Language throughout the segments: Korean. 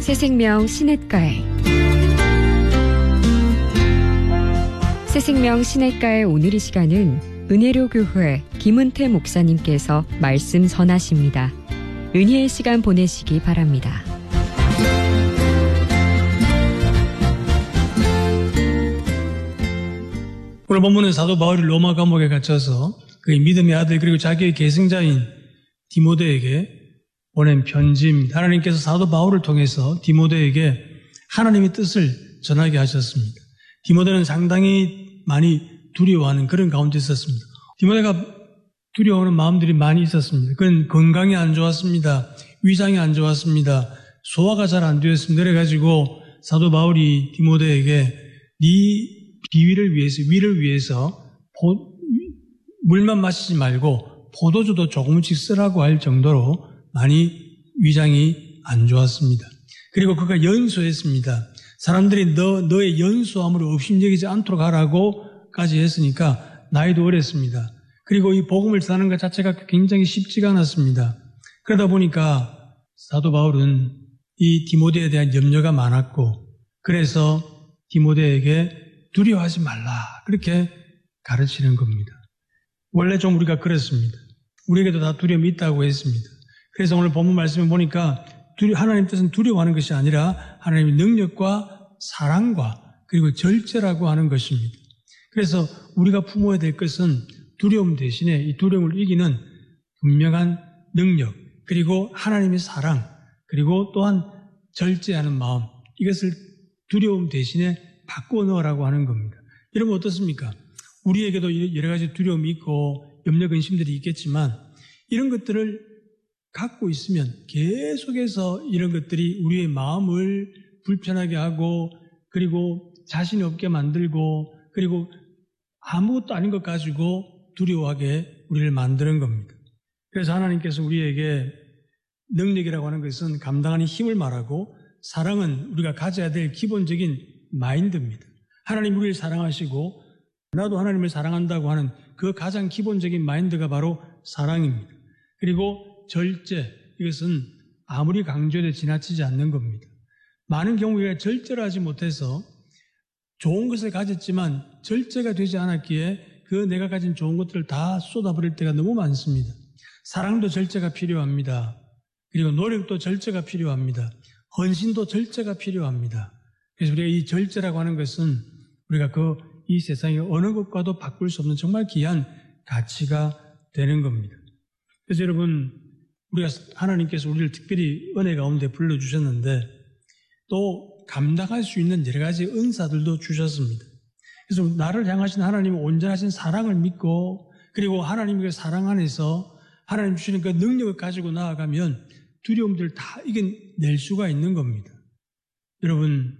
새생명 시냇가에 새생명 시냇가의 오늘 이 시간은 은혜로교회 김은태 목사님께서 말씀 전하십니다. 은혜의 시간 보내시기 바랍니다. 오늘 본문은 사도 바울이 로마 감옥에 갇혀서 그의 믿음의 아들 그리고 자기의 계승자인 디모데에게 보낸 편지입니다. 하나님께서 사도 바울을 통해서 디모데에게 하나님의 뜻을 전하게 하셨습니다. 디모데는 상당히 많이 두려워하는 그런 가운데 있었습니다. 디모데가 두려워하는 마음들이 많이 있었습니다. 그건 건강이 안 좋았습니다. 위장이 안 좋았습니다. 소화가 잘 안 되었습니다. 그래가지고 사도 바울이 디모데에게 네 비위를 위해서, 위를 위해서 물만 마시지 말고 포도주도 조금씩 쓰라고 할 정도로 많이 위장이 안 좋았습니다. 그리고 그가 연소했습니다. 사람들이 너의 연소함을 업심여기지 않도록 하라고까지 했으니까 나이도 어렸습니다. 그리고 이 복음을 전하는 것 자체가 굉장히 쉽지가 않았습니다. 그러다 보니까 사도 바울은 이 디모데에 대한 염려가 많았고 그래서 디모데에게 두려워하지 말라 그렇게 가르치는 겁니다. 원래 좀 우리가 그렇습니다. 우리에게도 다 두려움이 있다고 했습니다. 그래서 오늘 본문 말씀을 보니까 하나님 뜻은 두려워하는 것이 아니라 하나님의 능력과 사랑과 그리고 절제라고 하는 것입니다. 그래서 우리가 품어야 될 것은 두려움 대신에 이 두려움을 이기는 분명한 능력 그리고 하나님의 사랑 그리고 또한 절제하는 마음 이것을 두려움 대신에 바꾸어 넣으라고 하는 겁니다. 여러분 어떻습니까? 우리에게도 여러 가지 두려움이 있고 염려 근심들이 있겠지만 이런 것들을 갖고 있으면 계속해서 이런 것들이 우리의 마음을 불편하게 하고 그리고 자신이 없게 만들고 그리고 아무것도 아닌 것 가지고 두려워하게 우리를 만드는 겁니다. 그래서 하나님께서 우리에게 능력이라고 하는 것은 감당하는 힘을 말하고 사랑은 우리가 가져야 될 기본적인 마인드입니다. 하나님 우리를 사랑하시고 나도 하나님을 사랑한다고 하는 그 가장 기본적인 마인드가 바로 사랑입니다. 그리고 절제, 이것은 아무리 강조해도 지나치지 않는 겁니다. 많은 경우 우리가 절제를 하지 못해서 좋은 것을 가졌지만 절제가 되지 않았기에 그 내가 가진 좋은 것들을 다 쏟아버릴 때가 너무 많습니다. 사랑도 절제가 필요합니다. 그리고 노력도 절제가 필요합니다. 헌신도 절제가 필요합니다. 그래서 우리가 이 절제라고 하는 것은 우리가 이 세상의 어느 것과도 바꿀 수 없는 정말 귀한 가치가 되는 겁니다. 그래서 여러분, 우리가 하나님께서 우리를 특별히 은혜 가운데 불러주셨는데 또 감당할 수 있는 여러 가지 은사들도 주셨습니다. 그래서 나를 향하신 하나님의 온전하신 사랑을 믿고 그리고 하나님의 사랑 안에서 하나님 주시는 그 능력을 가지고 나아가면 두려움들을 다 이겨낼 수가 있는 겁니다. 여러분,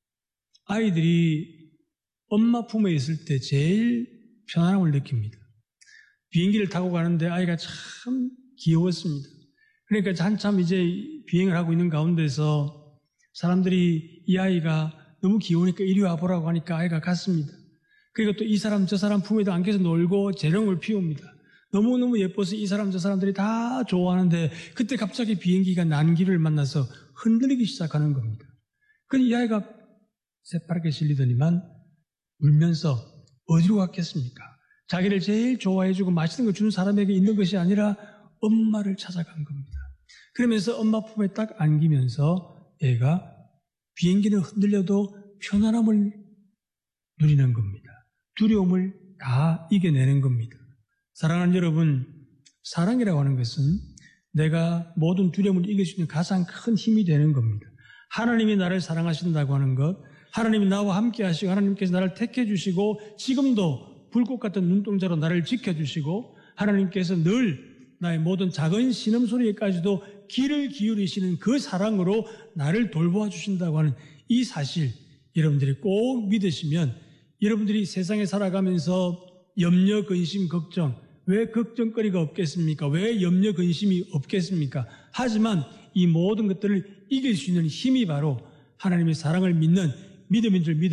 아이들이 엄마 품에 있을 때 제일 편안함을 느낍니다. 비행기를 타고 가는데 아이가 참 귀여웠습니다. 그러니까 한참 이제 비행을 하고 있는 가운데서 사람들이 이 아이가 너무 귀여우니까 이리 와보라고 하니까 아이가 갔습니다. 그리고 또 이 사람 저 사람 품에도 안겨서 놀고 재롱을 피웁니다. 너무너무 예뻐서 이 사람 저 사람들이 다 좋아하는데 그때 갑자기 비행기가 난기를 만나서 흔들리기 시작하는 겁니다. 그런데 이 아이가 새파랗게 실리더니만 울면서 어디로 갔겠습니까? 자기를 제일 좋아해주고 맛있는 거 주는 사람에게 있는 것이 아니라 엄마를 찾아간 겁니다. 그러면서 엄마 품에 딱 안기면서 애가 비행기는 흔들려도 편안함을 누리는 겁니다. 두려움을 다 이겨내는 겁니다. 사랑하는 여러분, 사랑이라고 하는 것은 내가 모든 두려움을 이길 수 있는 가장 큰 힘이 되는 겁니다. 하나님이 나를 사랑하신다고 하는 것, 하나님이 나와 함께 하시고 하나님께서 나를 택해 주시고 지금도 불꽃 같은 눈동자로 나를 지켜주시고 하나님께서 늘 나의 모든 작은 신음소리에까지도 귀를 기울이시는 그 사랑으로 나를 돌보아 주신다고 하는 이 사실 여러분들이 꼭 믿으시면 여러분들이 세상에 살아가면서 염려, 근심, 걱정 왜 걱정거리가 없겠습니까? 왜 염려, 근심이 없겠습니까? 하지만 이 모든 것들을 이길 수 있는 힘이 바로 하나님의 사랑을 믿는 믿음인 줄 믿으시면